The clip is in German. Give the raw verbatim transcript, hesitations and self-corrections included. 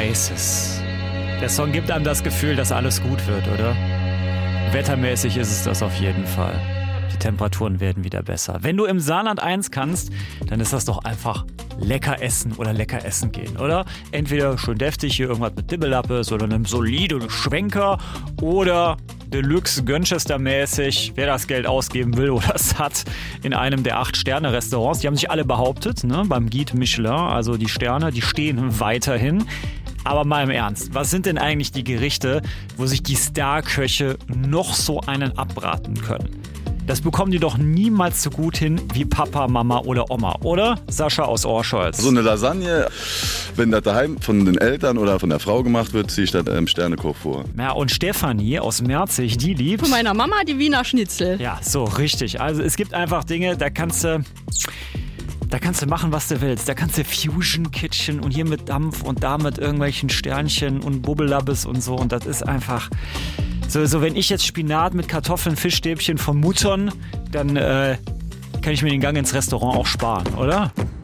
Oasis. Der Song gibt einem das Gefühl, dass alles gut wird, oder? Wettermäßig ist es das auf jeden Fall. Die Temperaturen werden wieder besser. Wenn du im Saarland eins kannst, dann ist das doch einfach lecker essen oder lecker essen gehen, oder? Entweder schön deftig hier irgendwas mit Dibbelappes oder einem soliden Schwenker oder Deluxe Gönchester-mäßig, wer das Geld ausgeben will oder es hat, in einem der acht Sterne-Restaurants. Die haben sich alle behauptet, ne, beim Guide Michelin, also die Sterne, die stehen weiterhin. Aber mal im Ernst, was sind denn eigentlich die Gerichte, wo sich die Starköche noch so einen abbraten können? Das bekommen die doch niemals so gut hin wie Papa, Mama oder Oma, oder? Sascha aus Orscholz. So eine Lasagne, wenn das daheim von den Eltern oder von der Frau gemacht wird, ziehe ich das im Sternekoch vor. Ja, und Stefanie aus Merzig, die liebt... Von meiner Mama die Wiener Schnitzel. Ja, so richtig. Also es gibt einfach Dinge, da kannst du... Da kannst du machen, was du willst. Da kannst du Fusion Kitchen und hier mit Dampf und da mit irgendwelchen Sternchen und Bubbelabbes und so. Und das ist einfach... So, so wenn ich jetzt Spinat mit Kartoffeln, Fischstäbchen vermuttern, dann äh, kann ich mir den Gang ins Restaurant auch sparen, oder?